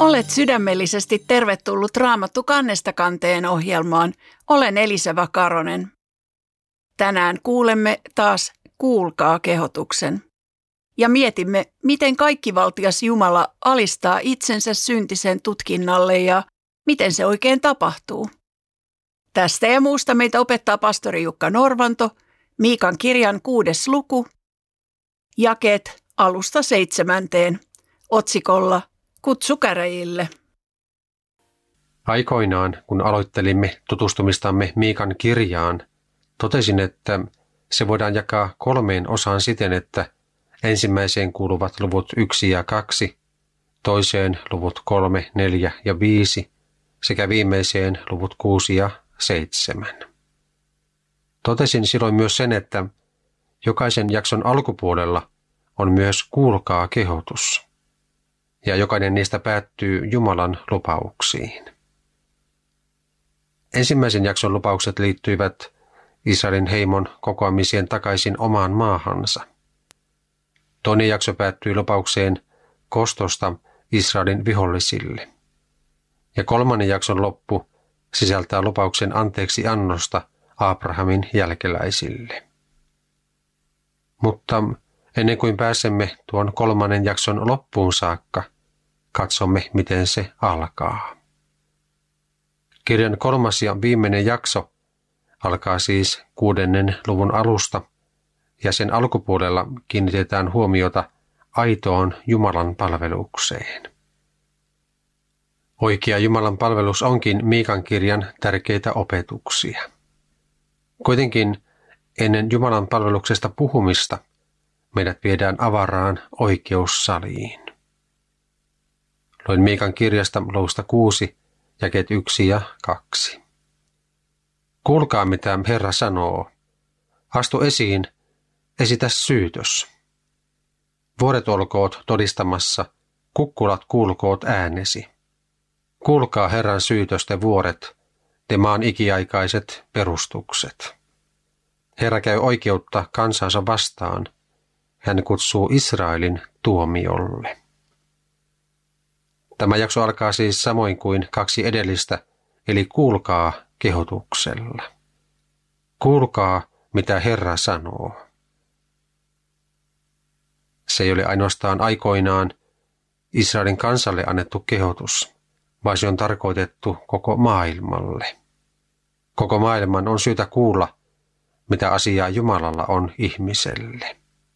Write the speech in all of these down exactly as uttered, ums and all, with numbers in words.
Olet sydämellisesti tervetullut Raamattu kannesta kanteen ohjelmaan. Olen Elisa Vakaronen. Tänään kuulemme taas Kuulkaa kehotuksen. Ja mietimme, miten kaikkivaltias Jumala alistaa itsensä syntisen tutkinnalle ja miten se oikein tapahtuu. Tästä ja muusta meitä opettaa pastori Jukka Norvanto, Miikan kirjan kuudes luku, jakeet alusta seitsemänteen, otsikolla Kutsu käräjille. Aikoinaan, kun aloittelimme tutustumistamme Miikan kirjaan, totesin, että se voidaan jakaa kolmeen osaan siten, että ensimmäiseen kuuluvat luvut yksi ja kaksi, toiseen luvut kolme, neljä ja viisi sekä viimeiseen luvut kuusi ja seitsemän. Totesin silloin myös sen, että jokaisen jakson alkupuolella on myös kuulkaa kehotus, ja jokainen niistä päättyy Jumalan lupauksiin. Ensimmäisen jakson lupaukset liittyivät Israelin heimon kokoamiseen takaisin omaan maahansa. Toinen jakso päättyi lupaukseen kostosta Israelin vihollisille. Ja kolmannen jakson loppu sisältää lupauksen anteeksi annosta Abrahamin jälkeläisille. Mutta ennen kuin pääsemme tuon kolmannen jakson loppuun saakka, katsomme, miten se alkaa. Kirjan kolmas ja viimeinen jakso alkaa siis kuudennen luvun alusta, ja sen alkupuolella kiinnitetään huomiota aitoon Jumalan palvelukseen. Oikea Jumalan palvelus onkin Miikan kirjan tärkeitä opetuksia. Kuitenkin ennen Jumalan palveluksesta puhumista meidät viedään avaraan oikeussaliin. Luin Miikan kirjasta luvusta kuusi, jakeet yksi ja kaksi. Kuulkaa, mitä Herra sanoo. Astu esiin, esitä syytös. Vuoret olkoot todistamassa, kukkulat kuulkoot äänesi. Kuulkaa Herran syytösten vuoret, te maan ikiaikaiset perustukset. Herra käy oikeutta kansansa vastaan. Hän kutsuu Israelin tuomiolle. Tämä jakso alkaa siis samoin kuin kaksi edellistä, eli kuulkaa kehotuksella. Kuulkaa, mitä Herra sanoo. Se ei ole ainoastaan aikoinaan Israelin kansalle annettu kehotus, vaan se on tarkoitettu koko maailmalle. Koko maailman on syytä kuulla, mitä asiaa Jumalalla on ihmiselle.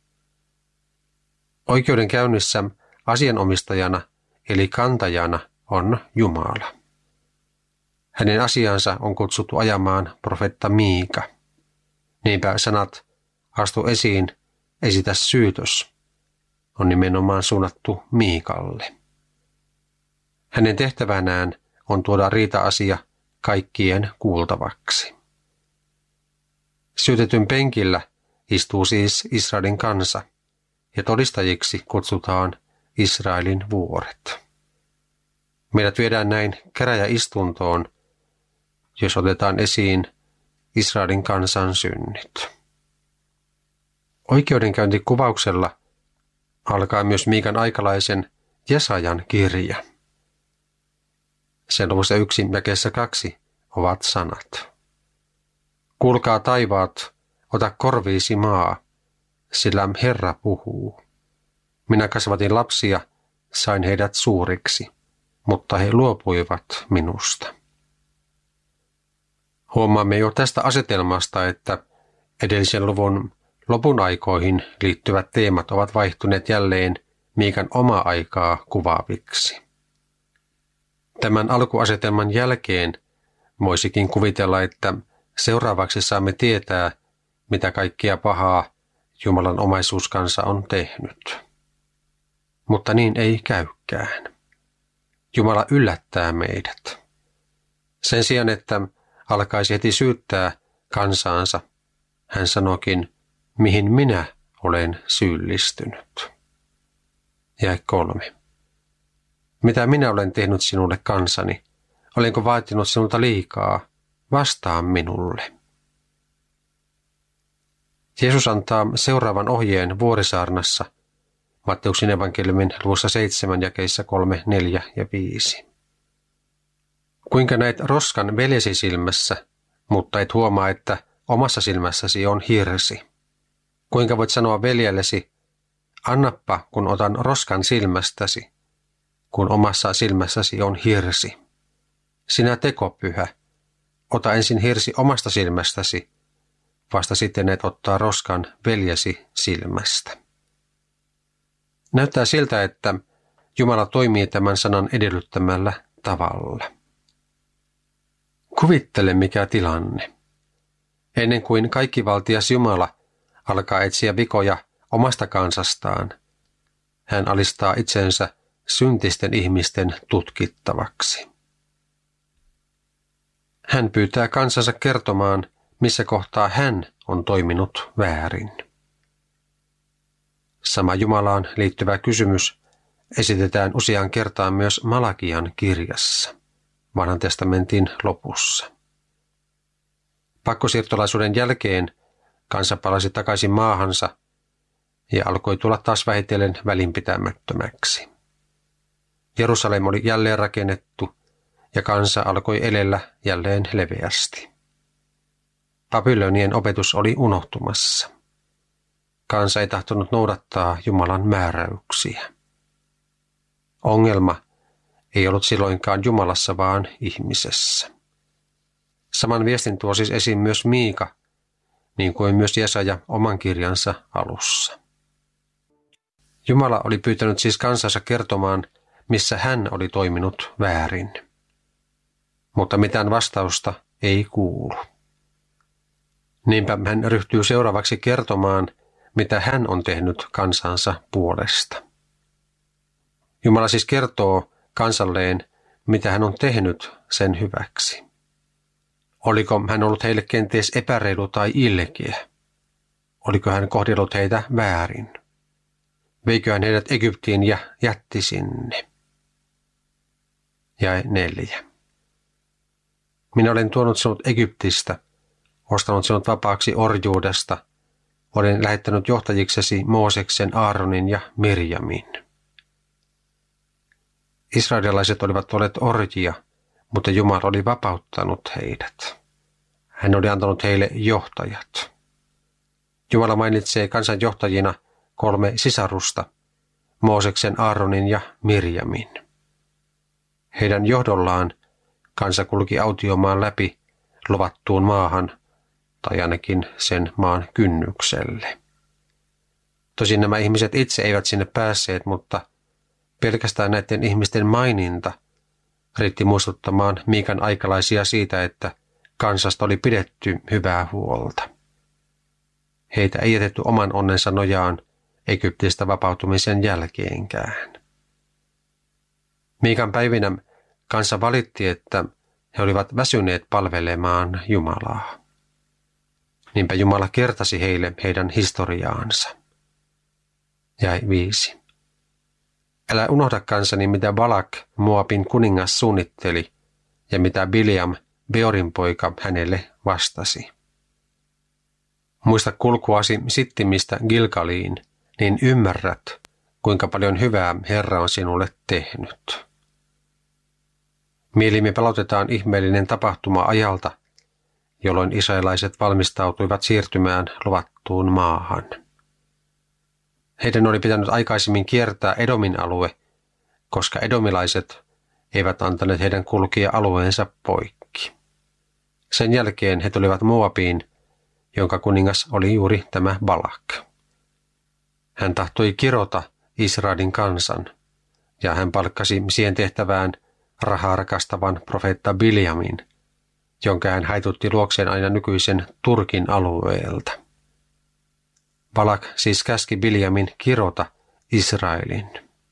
Oikeudenkäynnissä asianomistajana eli kantajana on Jumala. Hänen asiansa on kutsuttu ajamaan profeetta Miika. Niinpä sanat astu esiin, esitä syytös on nimenomaan suunnattu Miikalle. Hänen tehtävänään on tuoda riita-asia kaikkien kuultavaksi. Syytetyn penkillä istuu siis Israelin kansa, ja todistajiksi kutsutaan Israelin vuoret. Meidät viedään näin käräjäistuntoon, jos otetaan esiin Israelin kansan synnit. Oikeudenkäyntikuvauksella alkaa myös Miikan aikalaisen Jesajan kirja. Sen luvussa yksi jakeessa kaksi ovat sanat. Kuulkaa taivaat, ota korviisi maa, sillä Herra puhuu. Minä kasvatin lapsia, sain heidät suuriksi, mutta he luopuivat minusta. Huomaamme jo tästä asetelmasta, että edellisen luvun lopun aikoihin liittyvät teemat ovat vaihtuneet jälleen Miikan omaa aikaa kuvaaviksi. Tämän alkuasetelman jälkeen voisikin kuvitella, että seuraavaksi saamme tietää, mitä kaikkia pahaa Jumalan omaisuuskansa on tehnyt. Mutta niin ei käykään. Jumala yllättää meidät. Sen sijaan, että alkaisi heti syyttää kansaansa, hän sanokin, mihin minä olen syyllistynyt. Jae kolme. Mitä minä olen tehnyt sinulle kansani? Olenko vaatinut sinulta liikaa? Vastaa minulle. Jeesus antaa seuraavan ohjeen vuorisaarnassa, Matteuksen evankeliumin luvussa seitsemän jakeissa kolme, neljä ja viisi. Kuinka näet roskan veljesi silmässä, mutta et huomaa, että omassa silmässäsi on hirsi? Kuinka voit sanoa veljellesi, annappa kun otan roskan silmästäsi, kun omassa silmässäsi on hirsi? Sinä tekopyhä, ota ensin hirsi omasta silmästäsi, vasta sitten et ottaa roskan veljesi silmästä. Näyttää siltä, että Jumala toimii tämän sanan edellyttämällä tavalla. Kuvittele mikä tilanne. Ennen kuin kaikkivaltias Jumala alkaa etsiä vikoja omasta kansastaan, hän alistaa itsensä syntisten ihmisten tutkittavaksi. Hän pyytää kansansa kertomaan, missä kohtaa hän on toiminut väärin. Sama Jumalaan liittyvä kysymys esitetään useaan kertaan myös Malakian kirjassa, Vanhan testamentin lopussa. Pakkosiirtolaisuuden jälkeen kansa palasi takaisin maahansa ja alkoi tulla taas vähitellen välinpitämättömäksi. Jerusalem oli jälleen rakennettu ja kansa alkoi elellä jälleen leveästi. Babylonien opetus oli unohtumassa. Kansa ei tahtonut noudattaa Jumalan määräyksiä. Ongelma ei ollut silloinkaan Jumalassa, vaan ihmisessä. Saman viestin tuo siis esiin myös Miika, niin kuin myös Jesaja oman kirjansa alussa. Jumala oli pyytänyt siis kansansa kertomaan, missä hän oli toiminut väärin. Mutta mitään vastausta ei kuulu. Niinpä hän ryhtyy seuraavaksi kertomaan, mitä hän on tehnyt kansansa puolesta. Jumala siis kertoo kansalleen, mitä hän on tehnyt sen hyväksi. Oliko hän ollut heille kenties epäreilu tai ilkeä? Oliko hän kohdellut heitä väärin? Veikö hän heidät Egyptiin ja jätti sinne? Jae neljä. Minä olen tuonut sinut Egyptistä, ostanut sinut vapaaksi orjuudesta, olen lähettänyt johtajiksesi Mooseksen, Aaronin ja Mirjamin. Israelilaiset olivat olleet orjia, mutta Jumala oli vapauttanut heidät. Hän oli antanut heille johtajat. Jumala mainitsee kansan johtajina kolme sisarusta, Mooseksen, Aaronin ja Mirjamin. Heidän johdollaan kansa kulki autiomaan läpi luvattuun maahan, tai ainakin sen maan kynnykselle. Tosin nämä ihmiset itse eivät sinne päässeet, mutta pelkästään näiden ihmisten maininta riitti muistuttamaan Miikan aikalaisia siitä, että kansasta oli pidetty hyvää huolta. Heitä ei jätetty oman onnensa nojaan Egyptistä vapautumisen jälkeenkään. Miikan päivinä kansa valitti, että he olivat väsyneet palvelemaan Jumalaa. Niinpä Jumala kertasi heille heidän historiaansa. Jae viisi. Älä unohda kansani, mitä Balak, Moabin kuningas, suunnitteli, ja mitä Bileam, Beorin poika, hänelle vastasi. Muista kulkuasi Sittimistä Gilgaliin, niin ymmärrät, kuinka paljon hyvää Herra on sinulle tehnyt. Mielimme palautetaan ihmeellinen tapahtuma ajalta, jolloin israelaiset valmistautuivat siirtymään luvattuun maahan. Heidän oli pitänyt aikaisemmin kiertää Edomin alue, koska edomilaiset eivät antaneet heidän kulkia alueensa poikki. Sen jälkeen he tulivat Moabiin, jonka kuningas oli juuri tämä Balak. Hän tahtoi kirota Israelin kansan, ja hän palkkasi siihen tehtävään rahaa rakastavan profeetta Bileamin, jonka hän haitutti luokseen aina nykyisen Turkin alueelta. Balak siis käski Bileamin kirota Israelin.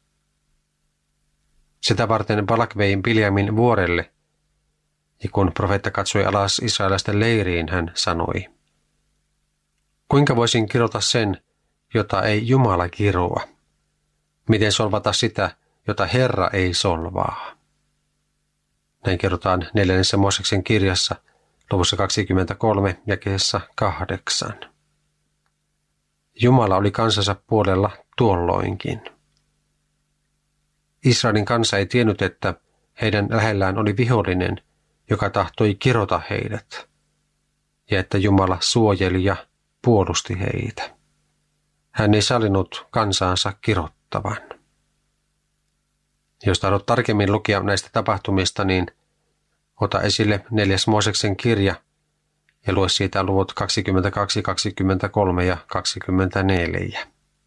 Sitä varten Balak vei Bileamin vuorelle, ja kun profeetta katsoi alas israelaisten leiriin, hän sanoi, kuinka voisin kirota sen, jota ei Jumala kiroa? Miten solvata sitä, jota Herra ei solvaa? Näin kerrotaan neljännessä Mooseksen kirjassa, luvussa kaksikymmentäkolme, jakeessa kahdeksan. Jumala oli kansansa puolella tuolloinkin. Israelin kansa ei tiennyt, että heidän lähellään oli vihollinen, joka tahtoi kirota heidät, ja että Jumala suojeli ja puolusti heitä. Hän ei sallinut kansaansa kirottavan. Jos tahdot tarkemmin lukea näistä tapahtumista, niin ota esille neljäs Mooseksen kirja ja lue siitä luvut kaksikymmentäkaksi, kaksikymmentäkolme ja kaksikymmentäneljä.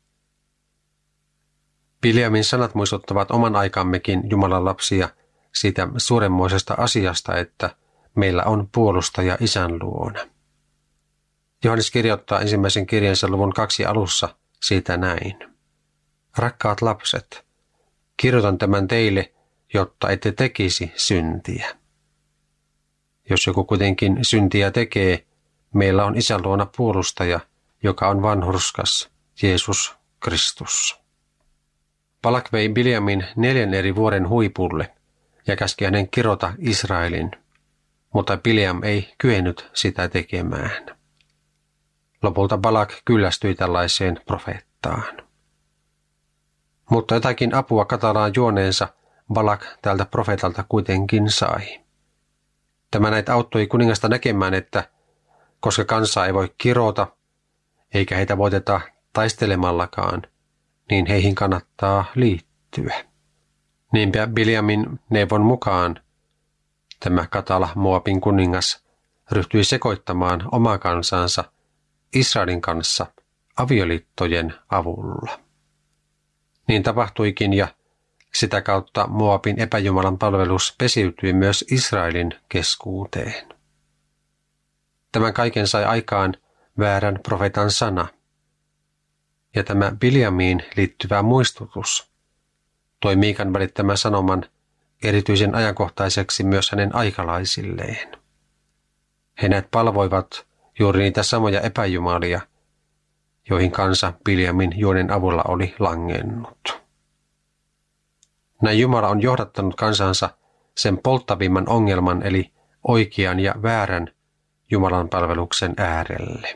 Biljamin sanat muistuttavat oman aikammekin Jumalan lapsia siitä suuremmoisesta asiasta, että meillä on puolustaja Isän luona. Johannes kirjoittaa ensimmäisen kirjansa luvun kaksi alussa siitä näin. Rakkaat lapset, kirjoitan tämän teille, jotta ette tekisi syntiä. Jos joku kuitenkin syntiä tekee, meillä on Isän luona puolustaja, joka on vanhurskas, Jeesus Kristus. Balak vei Biljamin neljän eri vuoden huipulle ja käski hänen kirota Israelin, mutta Biljam ei kyennyt sitä tekemään. Lopulta Balak kyllästyi tällaiseen profeettaan. Mutta jotakin apua katalaan juoneensa Balak tältä profeetalta kuitenkin sai. Tämä näitä auttoi kuningasta näkemään, että koska kansaa ei voi kirota, eikä heitä voiteta taistelemallakaan, niin heihin kannattaa liittyä. Niinpä Biljamin neuvon mukaan tämä katala Moabin kuningas ryhtyi sekoittamaan omaa kansansa Israelin kanssa avioliittojen avulla. Niin tapahtuikin ja sitä kautta Moabin epäjumalan palvelus pesiytyi myös Israelin keskuuteen. Tämän kaiken sai aikaan väärän profeetan sana. Ja tämä Biljamiin liittyvä muistutus toi Miikan välittämän sanoman erityisen ajankohtaiseksi myös hänen aikalaisilleen. He näet palvoivat juuri niitä samoja epäjumalia, joihin kansa Biljamin juonen avulla oli langennut. Näin Jumala on johdattanut kansansa sen polttavimman ongelman eli oikean ja väärän Jumalan palveluksen äärelle.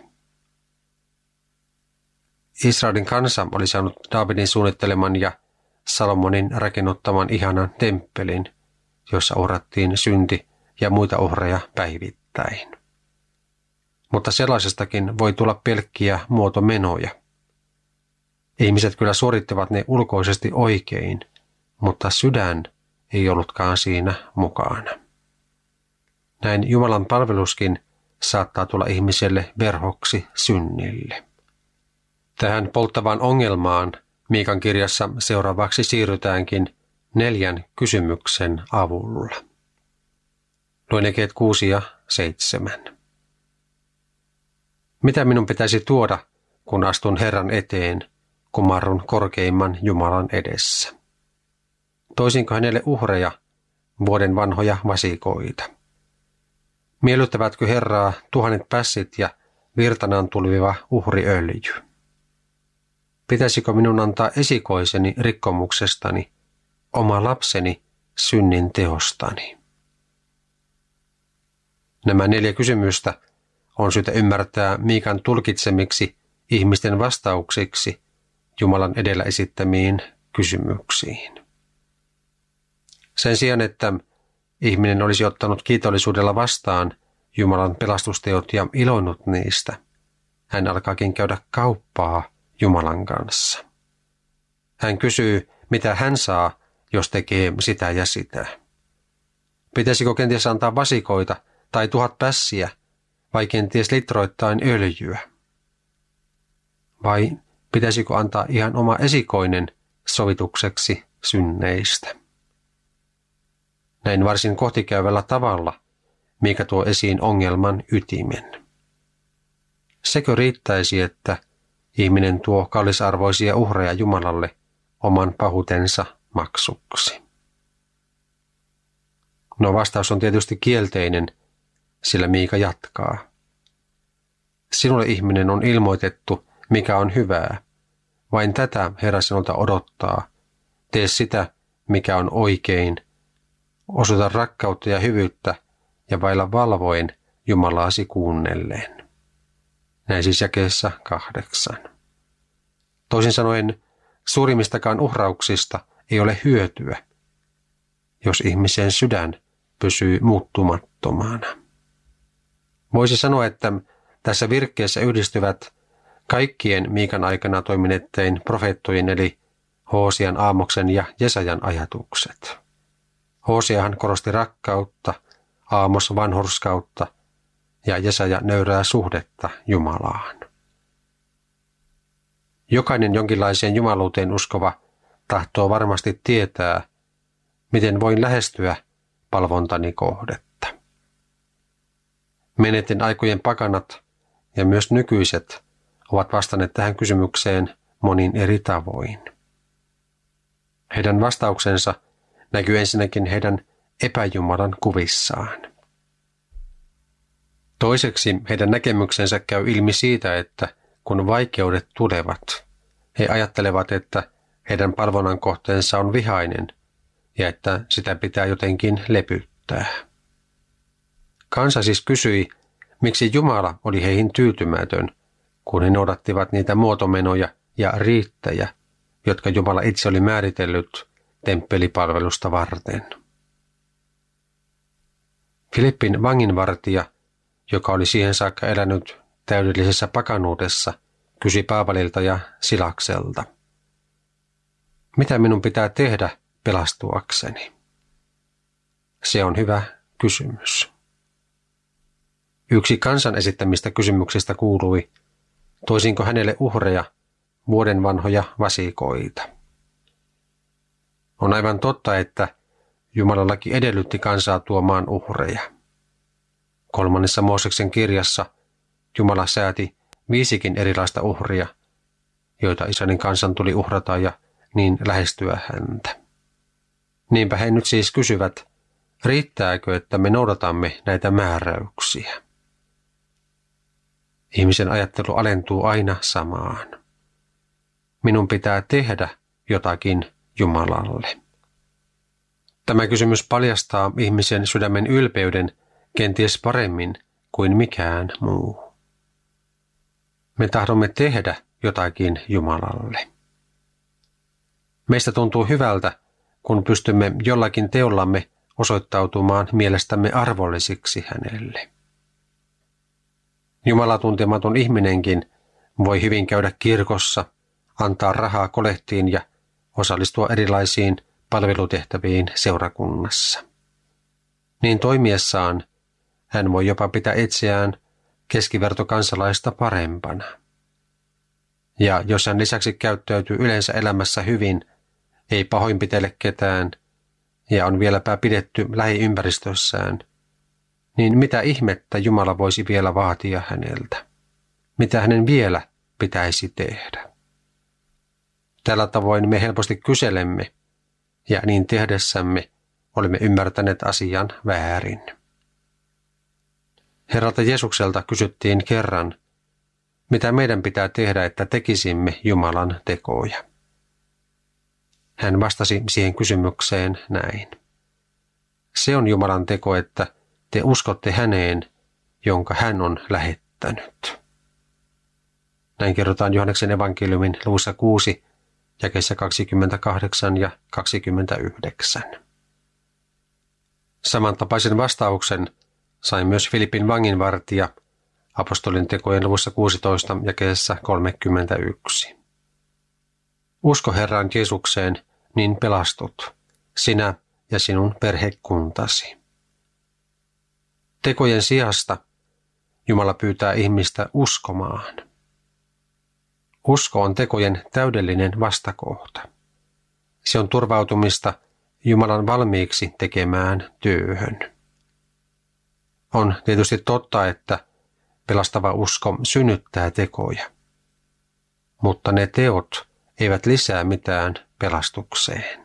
Israelin kansa oli saanut Daavidin suunnitteleman ja Salomonin rakennuttaman ihanan temppelin, jossa uhrattiin synti ja muita uhreja päivittäin. Mutta sellaisestakin voi tulla pelkkiä muotomenoja. Ihmiset kyllä suorittivat ne ulkoisesti oikein, mutta sydän ei ollutkaan siinä mukana. Näin Jumalan palveluskin saattaa tulla ihmiselle verhoksi synnille. Tähän polttavaan ongelmaan Miikan kirjassa seuraavaksi siirrytäänkin neljän kysymyksen avulla. Luen jakeet kuusi ja seitsemän. Mitä minun pitäisi tuoda, kun astun Herran eteen, kumarrun korkeimman Jumalan edessä? Toisinko hänelle uhreja, vuoden vanhoja vasikoita? Miellyttävätkö Herraa tuhannet pässit ja virtanaan tulviva uhriöljy? Pitäisikö minun antaa esikoiseni rikkomuksestani, oma lapseni synnin teostani? Nämä neljä kysymystä on syytä ymmärtää Miikan tulkitsemiksi ihmisten vastauksiksi Jumalan edellä esittämiin kysymyksiin. Sen sijaan, että ihminen olisi ottanut kiitollisuudella vastaan Jumalan pelastusteot ja iloinut niistä, hän alkaakin käydä kauppaa Jumalan kanssa. Hän kysyy, mitä hän saa, jos tekee sitä ja sitä. Pitäisikö kenties antaa vasikoita tai tuhat pässiä, vai kenties litroittain öljyä? Vai pitäisikö antaa ihan oma esikoinen sovitukseksi synneistä? Näin varsin kohtikäyvällä tavalla Miika tuo esiin ongelman ytimen. Sekö riittäisi, että ihminen tuo kallisarvoisia uhreja Jumalalle oman pahuutensa maksuksi? No vastaus on tietysti kielteinen, sillä Miika jatkaa. Sinulle ihminen on ilmoitettu, mikä on hyvää. Vain tätä Herra sinulta odottaa. Tee sitä, mikä on oikein. Osoita rakkautta ja hyvyyttä ja vailla valvoen Jumalaasi kuunnelleen. Näin siis jakeessa kahdeksan. Toisin sanoen, suurimmistakaan uhrauksista ei ole hyötyä, jos ihmisen sydän pysyy muuttumattomana. Voisi sanoa, että tässä virkkeessä yhdistyvät kaikkien Miikan aikana toiminetteen profeettojen eli Hoosian, Aamoksen ja Jesajan ajatukset. Hoosiahan korosti rakkautta, Aamos vanhurskautta ja Jesaja nöyrää suhdetta Jumalaan. Jokainen jonkinlaiseen jumaluuteen uskova tahtoo varmasti tietää, miten voin lähestyä palvontani kohdetta. Menneiden aikojen pakanat ja myös nykyiset ovat vastanneet tähän kysymykseen monin eri tavoin. Heidän vastauksensa näkyy ensinnäkin heidän epäjumalan kuvissaan. Toiseksi heidän näkemyksensä käy ilmi siitä, että kun vaikeudet tulevat, he ajattelevat, että heidän palvonnan kohteensa on vihainen ja että sitä pitää jotenkin lepyttää. Kansa siis kysyi, miksi Jumala oli heihin tyytymätön, kun he noudattivat niitä muotomenoja ja riittejä, jotka Jumala itse oli määritellyt temppelipalvelusta varten. Filippin vanginvartija, joka oli siihen saakka elänyt täydellisessä pakanuudessa, kysyi Paavalilta ja Silakselta. Mitä minun pitää tehdä pelastuakseni? Se on hyvä kysymys. Yksi kansan esittämistä kysymyksistä kuului, toisinko hänelle uhreja, vuoden vanhoja vasikoita. On aivan totta, että Jumalan laki edellytti kansaa tuomaan uhreja. Kolmannessa Mooseksen kirjassa Jumala sääti viisikin erilaista uhria, joita Israelin kansan tuli uhrata ja niin lähestyä häntä. Niinpä he nyt siis kysyvät, riittääkö, että me noudatamme näitä määräyksiä? Ihmisen ajattelu alentuu aina samaan. Minun pitää tehdä jotakin Jumalalle. Tämä kysymys paljastaa ihmisen sydämen ylpeyden kenties paremmin kuin mikään muu. Me tahdomme tehdä jotakin Jumalalle. Meistä tuntuu hyvältä, kun pystymme jollakin teollamme osoittautumaan mielestämme arvollisiksi hänelle. Jumala tuntematon ihminenkin voi hyvin käydä kirkossa, antaa rahaa kolehtiin ja osallistua erilaisiin palvelutehtäviin seurakunnassa. Niin toimiessaan hän voi jopa pitää itseään keskivertokansalaista parempana. Ja jos hän lisäksi käyttäytyy yleensä elämässä hyvin, ei pahoinpitele ketään ja on vieläpä pidetty lähiympäristössään, niin mitä ihmettä Jumala voisi vielä vaatia häneltä? Mitä hänen vielä pitäisi tehdä? Tällä tavoin me helposti kyselemme, ja niin tehdessämme olemme ymmärtäneet asian väärin. Herralta Jeesukselta kysyttiin kerran, mitä meidän pitää tehdä, että tekisimme Jumalan tekoja. Hän vastasi siihen kysymykseen näin. Se on Jumalan teko, että te uskotte häneen, jonka hän on lähettänyt. Näin kerrotaan Johanneksen evankeliumin luvussa kuusi, jakeissa kaksikymmentäkahdeksan ja kaksikymmentäyhdeksän. Samantapaisen vastauksen sai myös Filippin vanginvartija apostolin tekojen luvussa kuusitoista, jakeessa kolmekymmentäyksi. Usko Herran Jeesukseen, niin pelastut, sinä ja sinun perhekuntasi. Tekojen sijasta Jumala pyytää ihmistä uskomaan. Usko on tekojen täydellinen vastakohta. Se on turvautumista Jumalan valmiiksi tekemään työhön. On tietysti totta, että pelastava usko synnyttää tekoja, mutta ne teot eivät lisää mitään pelastukseen.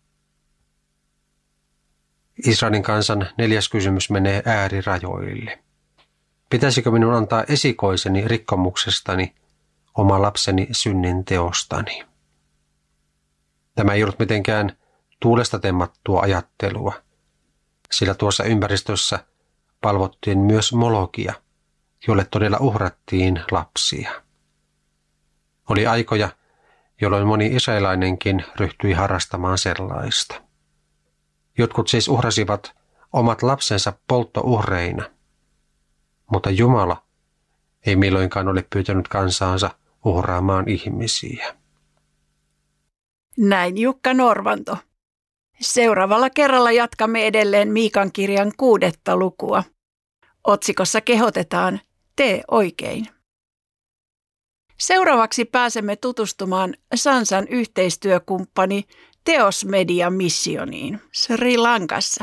Israelin kansan neljäs kysymys menee äärirajoille. Pitäisikö minun antaa esikoiseni rikkomuksestani, oma lapseni synnin teostani? Tämä ei ollut mitenkään tuulesta temmattua ajattelua, sillä tuossa ympäristössä palvottiin myös Molokia, jolle todella uhrattiin lapsia. Oli aikoja, jolloin moni israelainenkin ryhtyi harrastamaan sellaista. Jotkut siis uhrasivat omat lapsensa polttouhreina, mutta Jumala ei milloinkaan ole pyytänyt kansaansa uhraamaan ihmisiä. Näin Jukka Norvanto. Seuraavalla kerralla jatkamme edelleen Miikan kirjan kuudetta lukua. Otsikossa kehotetaan, tee oikein. Seuraavaksi pääsemme tutustumaan Sansan yhteistyökumppani Teos Media missioniin Sri Lankassa.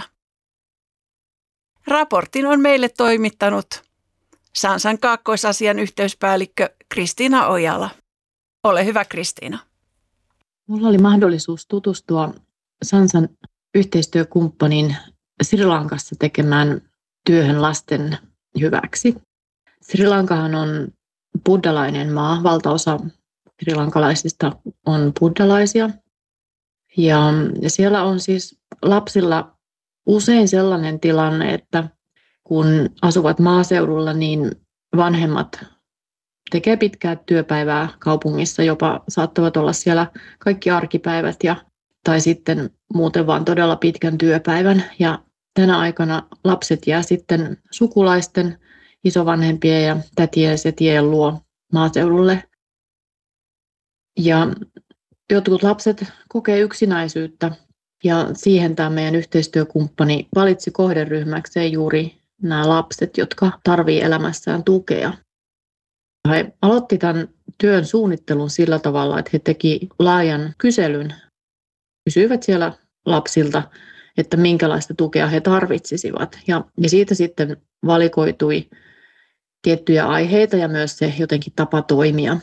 Raportin on meille toimittanut Sansan kaakkoisasian yhteyspäällikkö Kristiina Ojala. Ole hyvä, Kristiina. Minulla oli mahdollisuus tutustua Sansan yhteistyökumppanin Sri Lankassa tekemään työhön lasten hyväksi. Sri Lankahan on buddhalainen maa. Valtaosa srilankalaisista on buddhalaisia. Ja, ja siellä on siis lapsilla usein sellainen tilanne, että kun asuvat maaseudulla, niin vanhemmat tekee pitkää työpäivää kaupungissa, jopa saattavat olla siellä kaikki arkipäivät ja, tai sitten muuten vaan todella pitkän työpäivän. Ja tänä aikana lapset jää sitten sukulaisten, isovanhempien ja tätien ja setien luo maaseudulle. Ja jotkut lapset kokee yksinäisyyttä ja siihen tämä meidän yhteistyökumppani valitsi kohderyhmäkseen juuri nämä lapset, jotka tarvitsevat elämässään tukea. He aloitti tämän työn suunnittelun sillä tavalla, että he teki laajan kyselyn, kysyivät siellä lapsilta, että minkälaista tukea he tarvitsisivat. Ja, ja siitä sitten valikoitui tiettyjä aiheita ja myös se jotenkin tapa toimia.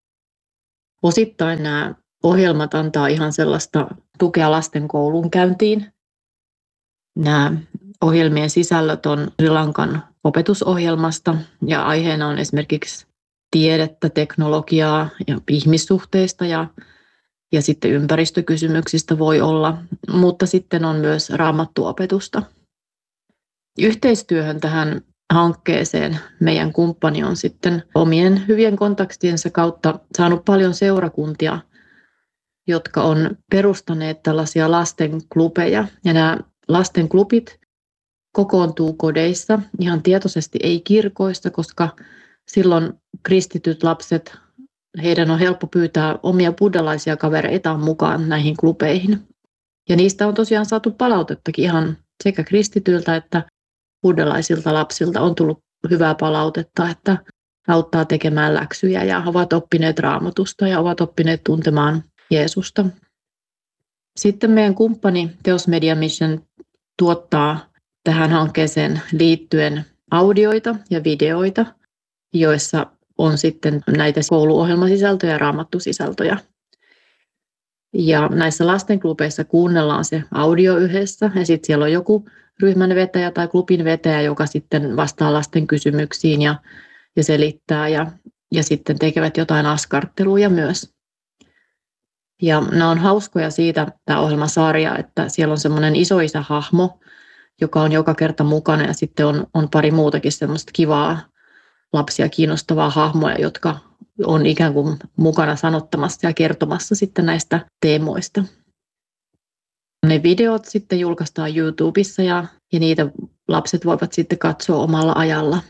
Osittain nämä ohjelmat antaa ihan sellaista tukea lasten koulunkäyntiin. Nämä ohjelmien sisällöt on Sri Lankan opetusohjelmasta ja aiheena on esimerkiksi tiedettä, teknologiaa ja ihmissuhteista ja, ja sitten ympäristökysymyksistä voi olla, mutta sitten on myös raamattuopetusta. Yhteistyöhön tähän hankkeeseen meidän kumppani on sitten omien hyvien kontaktiensa kautta saanut paljon seurakuntia, jotka on perustaneet tällaisia lastenklubeja. Ja nämä lastenklubit kokoontuu kodeissa ihan tietoisesti, ei kirkoissa, koska silloin kristityt lapset, heidän on helppo pyytää omia buddhalaisia kavereitaan mukaan näihin klubeihin. Ja niistä on tosiaan saatu palautettakin ihan sekä kristityiltä että buddhalaisilta lapsilta on tullut hyvää palautetta, että auttaa tekemään läksyjä ja ovat oppineet raamatusta ja ovat oppineet tuntemaan Jeesusta. Sitten meidän kumppani Teos Media Mission tuottaa tähän hankkeeseen liittyen audioita ja videoita, joissa on sitten näitä kouluohjelmasisältöjä ja raamattusisältöjä. Ja näissä lastenklubeissa kuunnellaan se audio yhdessä ja sitten siellä on joku ryhmän vetäjä tai klubin vetäjä, joka sitten vastaa lasten kysymyksiin ja, ja selittää ja, ja sitten tekevät jotain askarteluja myös. Ja nämä on hauskoja siitä, tämä ohjelmasarja, että siellä on semmoinen isoisä-hahmo, joka on joka kerta mukana ja sitten on, on pari muutakin semmoista kivaa lapsia kiinnostavaa hahmoja, jotka on ikään kuin mukana sanottamassa ja kertomassa sitten näistä teemoista. Ne videot sitten julkaistaan YouTubessa ja, ja niitä lapset voivat sitten katsoa omalla ajalla.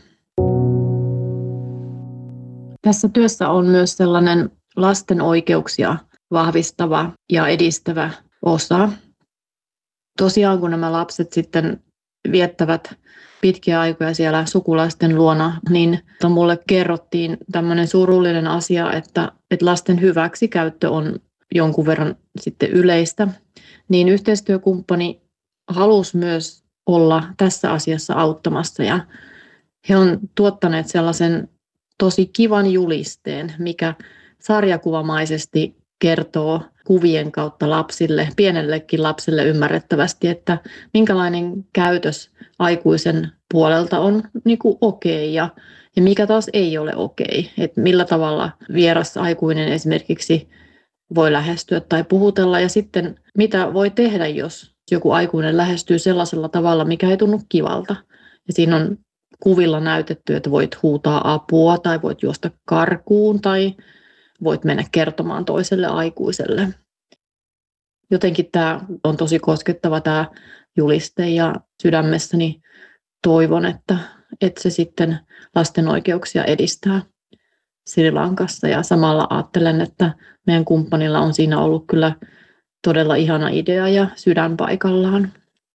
Tässä työssä on myös sellainen lasten oikeuksia vahvistava ja edistävä osa. Tosiaan kun nämä lapset sitten viettävät pitkiä aikoja siellä sukulaisten luona, niin mulle kerrottiin tämmöinen surullinen asia, että, että lasten hyväksikäyttö on jonkun verran sitten yleistä. Niin yhteistyökumppani halusi myös olla tässä asiassa auttamassa ja he on tuottaneet sellaisen tosi kivan julisteen, mikä sarjakuvamaisesti kertoo kuvien kautta lapsille, pienellekin lapselle ymmärrettävästi, että minkälainen käytös aikuisen puolelta on niin kuin okei ja, ja mikä taas ei ole okei. Että millä tavalla vieras aikuinen esimerkiksi voi lähestyä tai puhutella ja sitten mitä voi tehdä, jos joku aikuinen lähestyy sellaisella tavalla, mikä ei tunnu kivalta. Ja siinä on kuvilla näytetty, että voit huutaa apua tai voit juosta karkuun tai voit mennä kertomaan toiselle aikuiselle. Jotenkin tämä on tosi koskettava tämä juliste ja sydämessäni toivon, että, että se sitten lasten oikeuksia edistää Sri Lankassa. Ja samalla ajattelen, että meidän kumppanilla on siinä ollut kyllä todella ihana idea ja sydän paikallaan.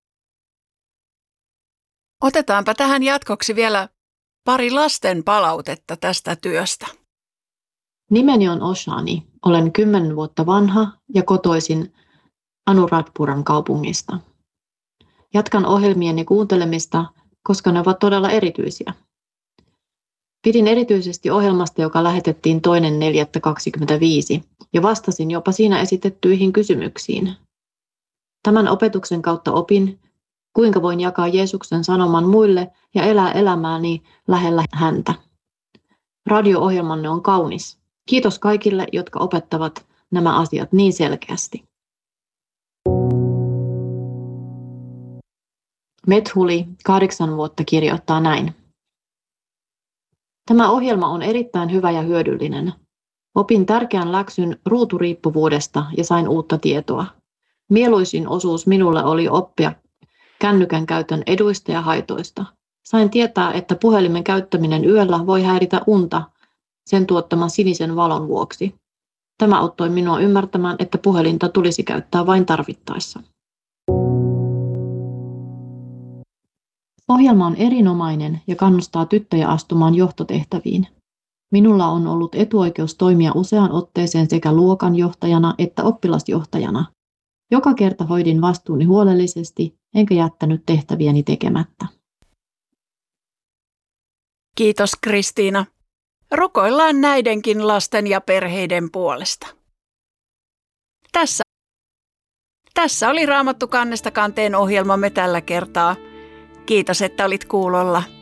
Otetaanpa tähän jatkoksi vielä pari lasten palautetta tästä työstä. Nimeni on Oshani. Olen kymmenen vuotta vanha ja kotoisin Anuradpuran kaupungista. Jatkan ohjelmieni kuuntelemista, koska ne ovat todella erityisiä. Pidin erityisesti ohjelmasta, joka lähetettiin toinen neljättä kaksikymmentäviisi, ja vastasin jopa siinä esitettyihin kysymyksiin. Tämän opetuksen kautta opin, kuinka voin jakaa Jeesuksen sanoman muille ja elää elämääni lähellä häntä. Radio-ohjelmanne on kaunis. Kiitos kaikille, jotka opettavat nämä asiat niin selkeästi. Methuli, kahdeksan vuotta, kirjoittaa näin. Tämä ohjelma on erittäin hyvä ja hyödyllinen. Opin tärkeän läksyn ruuturiippuvuudesta ja sain uutta tietoa. Mieluisin osuus minulle oli oppia kännykän käytön eduista ja haitoista. Sain tietää, että puhelimen käyttäminen yöllä voi häiritä unta sen tuottaman sinisen valon vuoksi. Tämä auttoi minua ymmärtämään, että puhelinta tulisi käyttää vain tarvittaessa. Ohjelma on erinomainen ja kannustaa tyttöjä astumaan johtotehtäviin. Minulla on ollut etuoikeus toimia useaan otteeseen sekä luokanjohtajana että oppilasjohtajana. Joka kerta hoidin vastuuni huolellisesti, enkä jättänyt tehtäviäni tekemättä. Kiitos Kristiina. Rukoillaan näidenkin lasten ja perheiden puolesta. Tässä, tässä oli Raamattu kannesta kanteen ohjelmamme tällä kertaa. Kiitos, että olit kuulolla.